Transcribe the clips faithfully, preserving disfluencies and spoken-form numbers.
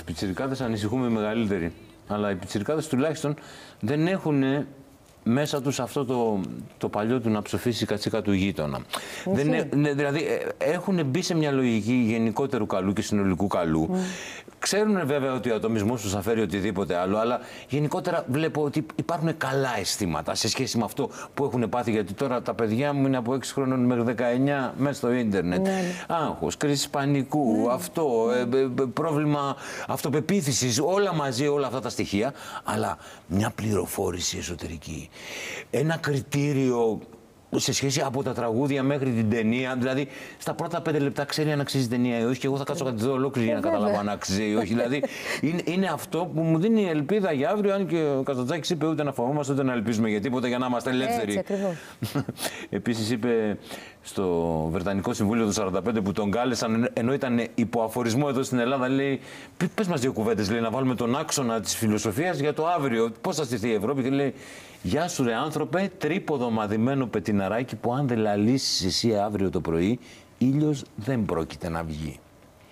πιτσιρικάδες ανησυχούμε οι μεγαλύτεροι. Αλλά οι πιτσιρικάδες τουλάχιστον δεν έχουν μέσα τους αυτό το, το παλιό του να ψοφήσει η κατσίκα του γείτονα. Δεν είναι, δηλαδή έχουν μπει σε μια λογική γενικότερου καλού και συνολικού καλού. Mm. Ξέρουν βέβαια ότι ο ατομισμός τους θα φέρει οτιδήποτε άλλο, αλλά γενικότερα βλέπω ότι υπάρχουν καλά αισθήματα σε σχέση με αυτό που έχουν πάθει. Γιατί τώρα τα παιδιά μου είναι από έξι χρόνων μέχρι δεκαεννιά μέσα στο ίντερνετ. Ναι. Άγχος, κρίση πανικού, ναι. αυτό, ε, ε, πρόβλημα αυτοπεποίθησης, όλα μαζί, όλα αυτά τα στοιχεία. Αλλά μια πληροφόρηση εσωτερική. Ένα κριτήριο σε σχέση από τα τραγούδια μέχρι την ταινία. Δηλαδή, στα πρώτα πέντε λεπτά ξέρει αν αξίζει ταινία ή όχι. Και εγώ θα κάτσω να τη δω ολόκληρη για να καταλάβω αν αξίζει ή όχι. Δηλαδή, είναι, είναι αυτό που μου δίνει ελπίδα για αύριο. Αν και ο Καζαντζάκης είπε ούτε να φοβόμαστε ούτε να ελπίζουμε για τίποτα για να είμαστε ελεύθεροι. Έτσι, ακριβώς. Επίσης, είπε στο Βρετανικό Συμβούλιο του σαράντα πέντε που τον κάλεσαν, ενώ ήταν υπό αφορισμό εδώ στην Ελλάδα, λέει: πες μας δύο κουβέντες, λέει, να βάλουμε τον άξονα της φιλοσοφίας για το αύριο. Πώς θα στηθεί η Ευρώπη? Και λέει: γεια σου ρε άνθρωπε, τρίποδο μαδημένο πετιναράκι που αν δεν λαλήσεις εσύ αύριο το πρωί, ήλιος δεν πρόκειται να βγει.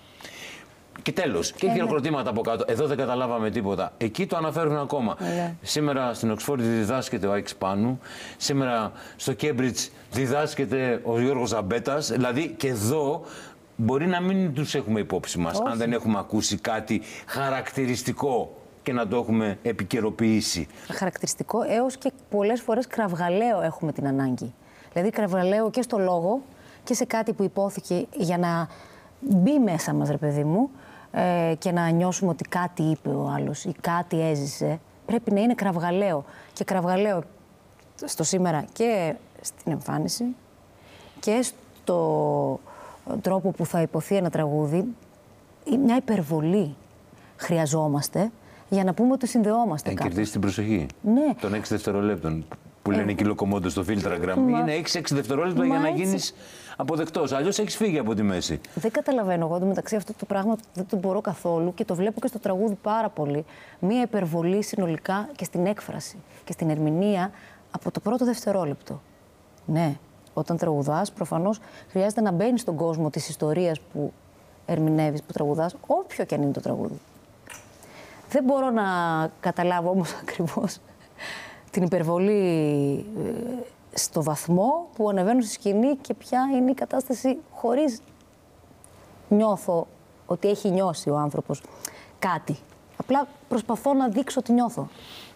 Και τέλος, και χειροκροτήματα από κάτω. Εδώ δεν καταλάβαμε τίποτα. Εκεί το αναφέρουν ακόμα. Yeah. Σήμερα στην Οξφόρδη διδάσκεται ο Άκης Πάνου. Σήμερα στο Κέμπριτζ διδάσκεται ο Γιώργος Ζαμπέτας. Δηλαδή και εδώ μπορεί να μην τους έχουμε υπόψη μας, αν δεν έχουμε ακούσει κάτι χαρακτηριστικό και να το έχουμε επικαιροποιήσει. Χαρακτηριστικό έως και πολλές φορές κραυγαλαίο έχουμε την ανάγκη. Δηλαδή κραυγαλαίο και στο λόγο και σε κάτι που υπόθηκε για να μπει μέσα μας, ρε παιδί μου, ε, και να νιώσουμε ότι κάτι είπε ο άλλος ή κάτι έζησε. Πρέπει να είναι κραυγαλαίο. Και κραυγαλαίο στο σήμερα και στην εμφάνιση και στο τρόπο που θα υποθεί ένα τραγούδι. Μια υπερβολή χρειαζόμαστε για να πούμε ότι συνδεόμαστε. Να κερδίσει την προσοχή. Ναι. Των έξι δευτερολέπτων που λένε ε, και οι λοκομόντες στο Filtragram. Μα... είναι έξι έξι δευτερόλεπτα για να γίνεις αποδεκτός. Αλλιώς έχεις φύγει από τη μέση. Δεν καταλαβαίνω εγώ μεταξύ αυτό το πράγμα δεν το μπορώ καθόλου και το βλέπω και στο τραγούδι πάρα πολύ. Μία υπερβολή συνολικά και στην έκφραση και στην ερμηνεία από το πρώτο δευτερόλεπτο. Ναι, όταν τραγουδάς, προφανώς χρειάζεται να μπαίνεις στον κόσμο της ιστορίας που ερμηνεύεις, που τραγουδάς, όποιο και αν είναι το τραγούδι. Δεν μπορώ να καταλάβω όμως ακριβώς την υπερβολή στο βαθμό που ανεβαίνω στη σκηνή και ποια είναι η κατάσταση χωρίς νιώθω ότι έχει νιώσει ο άνθρωπος κάτι. Απλά προσπαθώ να δείξω ότι νιώθω.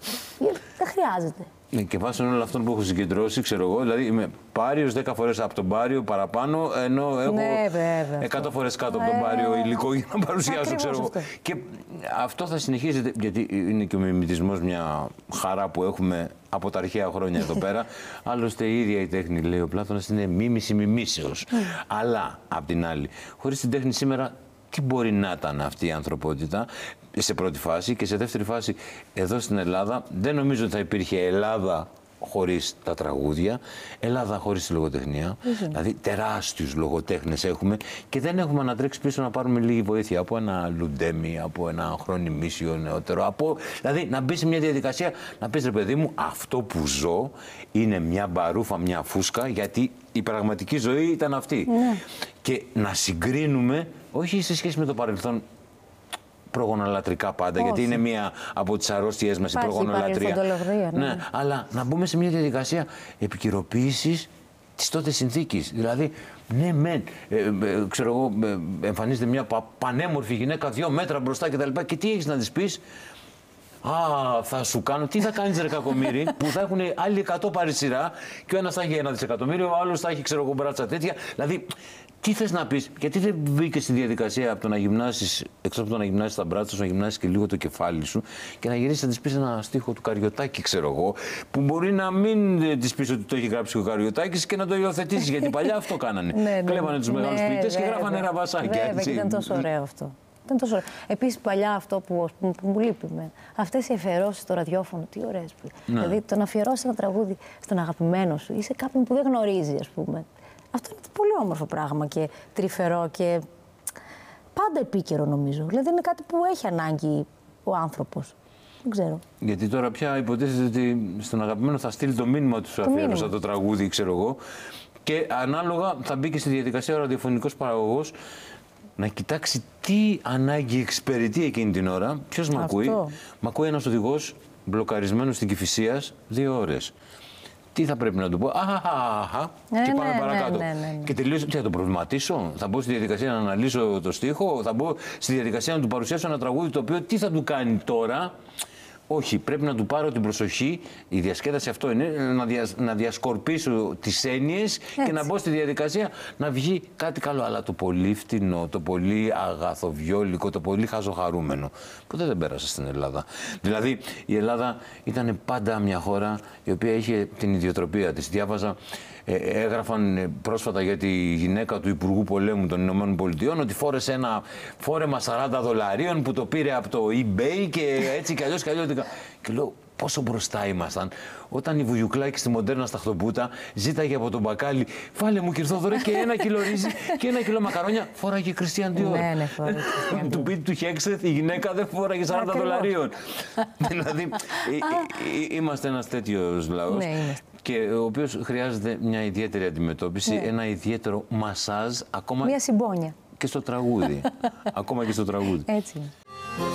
Δεν χρειάζεται. Ναι, και βάσει όλων αυτών που έχω συγκεντρώσει, ξέρω εγώ, δηλαδή είμαι πάριος δέκα φορές από τον Πάριο παραπάνω, ενώ έχω ναι, εκατό φορές κάτω από τον Πάριο υλικό για να παρουσιάσω, ξέρω εγώ. Και αυτό θα συνεχίζεται, γιατί είναι και ο μιμητισμός μια χαρά που έχουμε από τα αρχαία χρόνια εδώ πέρα. Άλλωστε η ίδια η τέχνη, λέει ο Πλάτωνας, είναι μίμηση μιμήσεως. Αλλά, απ' την άλλη, χωρίς την τέχνη σήμερα, τι μπορεί να ήταν αυτή η ανθρωπότητα? Σε πρώτη φάση και σε δεύτερη φάση εδώ στην Ελλάδα δεν νομίζω ότι θα υπήρχε Ελλάδα χωρίς τα τραγούδια, Ελλάδα χωρίς τη λογοτεχνία. Mm-hmm. Δηλαδή τεράστιους λογοτέχνες έχουμε και δεν έχουμε ανατρέξει πίσω να πάρουμε λίγη βοήθεια από ένα Λουντέμι, από ένα Χρονιμίσιο νεότερο. Από... δηλαδή να μπει σε μια διαδικασία να πεις ρε παιδί μου, αυτό που ζω είναι μια μπαρούφα, μια φούσκα, γιατί η πραγματική ζωή ήταν αυτή. Mm-hmm. Και να συγκρίνουμε, όχι σε σχέση με το παρελθόν, προγονολατρικά πάντα, όχι, γιατί είναι μία από τις αρρώστιές μας η προγονολατρία. Ναι. ναι, αλλά να μπούμε σε μια διαδικασία επικαιροποίησης της τότε συνθήκης. Δηλαδή, ναι, μεν, ε, ε, ξέρω εγώ, ε, εμφανίζεται μια πα, πανέμορφη γυναίκα δύο μέτρα μπροστά κτλ. Και, και τι έχεις να της πεις? Α, θα σου κάνω. Τι θα κάνεις ρε κακομοίρη, που θα έχουν άλλοι εκατό πάρει σειρά και ο ένας θα έχει ένα δισεκατομμύριο, ο άλλος θα έχει, ξέρω εγώ, μπράτσα τέτοια. Δηλαδή, τι θες να πεις, γιατί δεν μπήκε στη διαδικασία από το να γυμνάσεις, έξω από το να γυμνάσεις τα μπράτσα σου, να γυμνάσεις και λίγο το κεφάλι σου και να γυρίσεις να της πεις ένα στίχο του Καριωτάκη, ξέρω εγώ, που μπορεί να μην της πεις ότι το έχει γράψει ο Καριωτάκης και να το υιοθετήσεις, γιατί παλιά αυτό κάνανε. ναι, Κλέβανε τους μεγάλους ναι, ποιητές και γράφανε ραβασάκια. Βέβαια, και ήταν τόσο ωραίο αυτό. Ήταν τόσο ωραίο. Επίσης, παλιά αυτό που, που, που μου λείπει, αυτές οι αφιερώσεις στο ραδιόφωνο, τι ωραίες που είναι. Ναι. Δηλαδή, το να αφιερώσεις ένα τραγούδι στον αγαπημένο σου ή σε κάποιον που δεν γνωρίζει, ας πούμε. Αυτό είναι πολύ όμορφο πράγμα και τρυφερό και πάντα επίκαιρο, νομίζω. Δηλαδή, είναι κάτι που έχει ανάγκη ο άνθρωπος. Δεν ξέρω. Γιατί τώρα πια υποτίθεται ότι στον αγαπημένο θα στείλει το μήνυμα του, σου αφιέρωσα το τραγούδι, ξέρω εγώ. Και ανάλογα θα μπει και στη διαδικασία ο ραδιοφωνικός παραγωγός να κοιτάξει τι ανάγκη εξυπηρετεί εκείνη την ώρα. Ποιος μ' ακούει? Μ' ακούει ένας οδηγός μπλοκαρισμένος στην Κηφισίας δύο ώρες. Τι θα πρέπει να του πω? Αχαχαχα. Ναι, Και πάμε ναι, παρακάτω. ναι, ναι, ναι. Και τελείωσε. Τι θα το προβληματίσω? Θα μπω στη διαδικασία να αναλύσω το στίχο? Θα μπω στη διαδικασία να του παρουσιάσω ένα τραγούδι το οποίο τι θα του κάνει τώρα? Όχι, πρέπει να του πάρω την προσοχή. Η διασκέδαση αυτό είναι να, δια, να διασκορπίσω τις έννοιες και να μπω στη διαδικασία να βγει κάτι καλό. Αλλά το πολύ φτηνό, το πολύ αγαθοβιόλικο, το πολύ χαζοχαρούμενο, ποτέ δεν πέρασε στην Ελλάδα. Δηλαδή, η Ελλάδα ήταν πάντα μια χώρα η οποία είχε την ιδιοτροπία της. Διάβαζα, ε, έγραφαν πρόσφατα για τη γυναίκα του Υπουργού Πολέμου των Ηνωμένων Πολιτειών ότι φόρεσε ένα φόρεμα σαράντα δολαρίων που το πήρε από το eBay και έτσι κι αλλιώς κι αλλιώς. Και λέω, πόσο μπροστά ήμασταν όταν η Βουγιουκλάκη στη μοντέρνα σταχτοπούτα ζήταγε από τον μπακάλι, βάλε μου Κυρθόδωρε και ένα κιλό ρύζι και ένα κιλό μακαρόνια. Φόραγε Κριστιαν Διόρ. Ναι, ναι, φόραγε Κριστιαν Του πίτι του Χέξεθ η γυναίκα δεν φόραγε σαράντα δολαρίων. Δηλαδή, είμαστε ένας τέτοιος λαός. Και ο οποίος χρειάζεται μια ιδιαίτερη αντιμετώπιση, ναι. ένα ιδιαίτερο μασάζ, ακόμα μια συμπόνια. Και στο τραγούδι. Ακόμα και στο τραγούδι. Έτσι.